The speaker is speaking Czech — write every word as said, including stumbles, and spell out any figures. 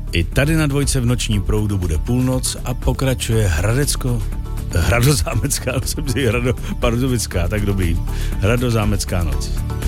I tady na dvojce v nočním proudu bude půlnoc a pokračuje Hradecko, Hradozámecká, jsem si Hrado, Pardubická, tak dobrý, Hradozámecká noc.